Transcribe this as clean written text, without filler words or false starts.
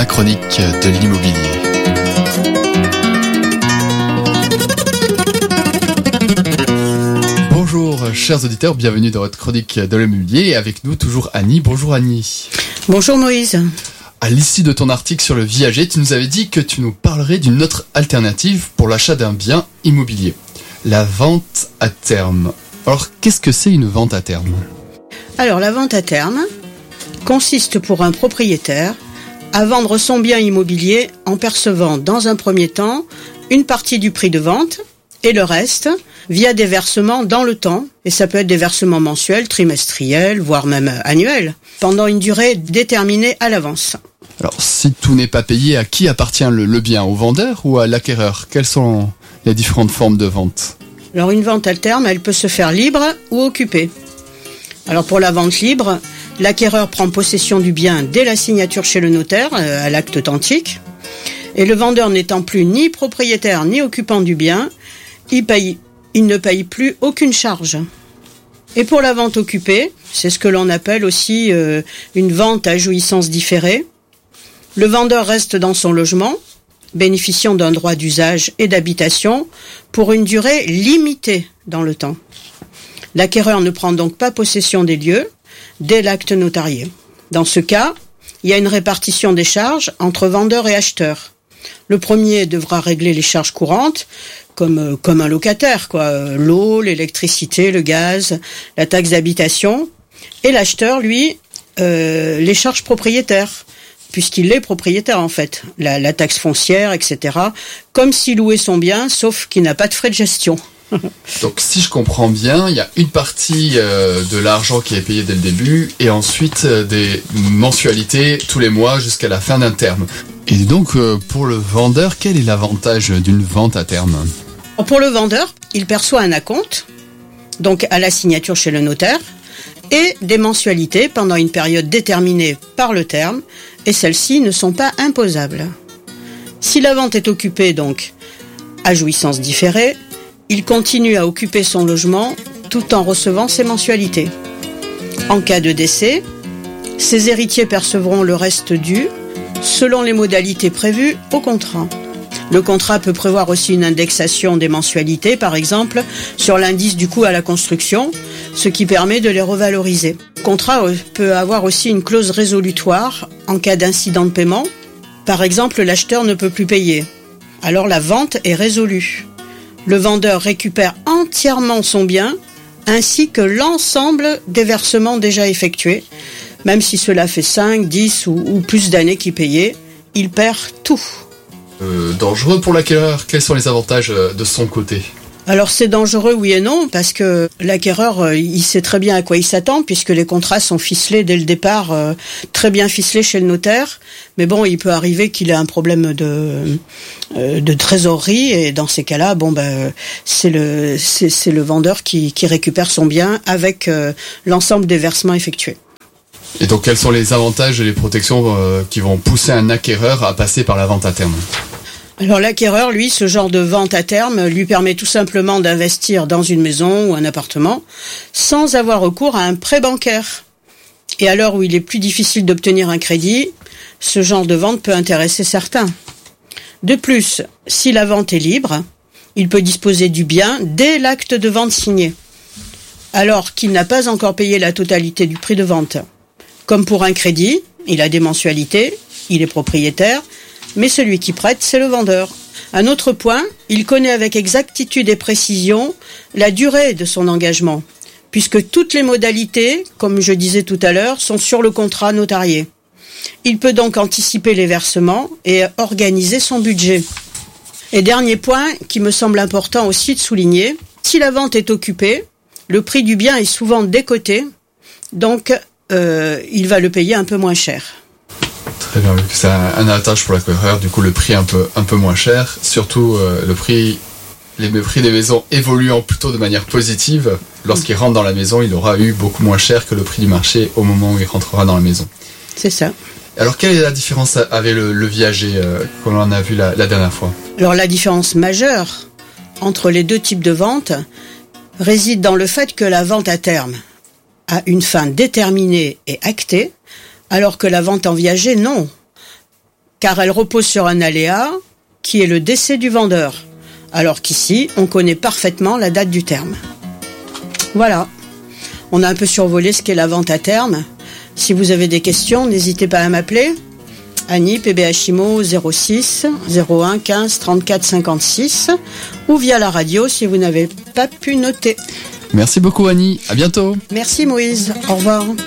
la chronique de l'immobilier. Bonjour chers auditeurs, bienvenue dans votre chronique de l'immobilier et avec nous toujours Annie. Bonjour Annie. Bonjour Moïse. À l'issue de ton article sur le viager, tu nous avais dit que tu nous parlerais d'une autre alternative pour l'achat d'un bien immobilier, la vente à terme. Alors qu'est-ce que c'est une vente à terme ? Alors la vente à terme consiste pour un propriétaire à vendre son bien immobilier en percevant dans un premier temps une partie du prix de vente et le reste via des versements dans le temps. Et ça peut être des versements mensuels, trimestriels, voire même annuels, pendant une durée déterminée à l'avance. Alors si tout n'est pas payé, à qui appartient le bien ? Au vendeur ou à l'acquéreur ? Quelles sont les différentes formes de vente ? Alors une vente à terme, elle peut se faire libre ou occupée. Alors pour la vente libre, l'acquéreur prend possession du bien dès la signature chez le notaire, à l'acte authentique. Et le vendeur n'étant plus ni propriétaire ni occupant du bien, il ne paye plus aucune charge. Et pour la vente occupée, c'est ce que l'on appelle aussi une vente à jouissance différée. Le vendeur reste dans son logement, bénéficiant d'un droit d'usage et d'habitation pour une durée limitée dans le temps. L'acquéreur ne prend donc pas possession des lieux dès l'acte notarié. Dans ce cas, il y a une répartition des charges entre vendeur et acheteur. Le premier devra régler les charges courantes, comme un locataire, l'eau, l'électricité, le gaz, la taxe d'habitation. Et l'acheteur, lui, les charges propriétaires, puisqu'il est propriétaire en fait, la taxe foncière, etc. Comme s'il louait son bien, sauf qu'il n'a pas de frais de gestion. Donc si je comprends bien, il y a une partie de l'argent qui est payé dès le début et ensuite des mensualités tous les mois jusqu'à la fin d'un terme. Et donc pour le vendeur, quel est l'avantage d'une vente à terme ? Pour le vendeur, il perçoit un acompte, donc à la signature chez le notaire, et des mensualités pendant une période déterminée par le terme, et celles-ci ne sont pas imposables. Si la vente est occupée donc à jouissance différée, il continue à occuper son logement tout en recevant ses mensualités. En cas de décès, ses héritiers percevront le reste dû selon les modalités prévues au contrat. Le contrat peut prévoir aussi une indexation des mensualités, par exemple, sur l'indice du coût à la construction, ce qui permet de les revaloriser. Le contrat peut avoir aussi une clause résolutoire en cas d'incident de paiement. Par exemple, l'acheteur ne peut plus payer. Alors la vente est résolue. Le vendeur récupère entièrement son bien, ainsi que l'ensemble des versements déjà effectués. Même si cela fait 5, 10 ou plus d'années qu'il payait, il perd tout. Dangereux pour l'acquéreur, quels sont les avantages de son côté ? Alors c'est dangereux oui et non, parce que l'acquéreur il sait très bien à quoi il s'attend, puisque les contrats sont ficelés dès le départ, très bien ficelés chez le notaire. Mais bon, il peut arriver qu'il ait un problème de trésorerie, et dans ces cas-là, c'est le vendeur qui récupère son bien avec l'ensemble des versements effectués. Et donc quels sont les avantages et les protections qui vont pousser un acquéreur à passer par la vente à terme ? Alors l'acquéreur, lui, ce genre de vente à terme lui permet tout simplement d'investir dans une maison ou un appartement sans avoir recours à un prêt bancaire. Et à l'heure où il est plus difficile d'obtenir un crédit, ce genre de vente peut intéresser certains. De plus, si la vente est libre, il peut disposer du bien dès l'acte de vente signé, alors qu'il n'a pas encore payé la totalité du prix de vente. Comme pour un crédit, il a des mensualités, il est propriétaire, mais celui qui prête, c'est le vendeur. Un autre point, il connaît avec exactitude et précision la durée de son engagement, puisque toutes les modalités, comme je disais tout à l'heure, sont sur le contrat notarié. Il peut donc anticiper les versements et organiser son budget. Et dernier point, qui me semble important aussi de souligner, si la vente est occupée, le prix du bien est souvent décoté, donc il va le payer un peu moins cher. Très bien, c'est un avantage pour l'acquéreur, du coup le prix un peu moins cher, surtout les prix des maisons évoluant plutôt de manière positive. Lorsqu'il rentre dans la maison, il aura eu beaucoup moins cher que le prix du marché au moment où il rentrera dans la maison. C'est ça. Alors quelle est la différence avec le viager qu'on en a vu la dernière fois ? Alors la différence majeure entre les deux types de vente réside dans le fait que la vente à terme a une fin déterminée et actée, alors que la vente en viager, non. car elle repose sur un aléa qui est le décès du vendeur, alors qu'ici, on connaît parfaitement la date du terme. Voilà, on a un peu survolé ce qu'est la vente à terme. Si vous avez des questions, n'hésitez pas à m'appeler. Annie, PBHIMO 06 01 15 34 56 ou via la radio si vous n'avez pas pu noter. Merci beaucoup Annie, à bientôt. Merci Moïse, au revoir.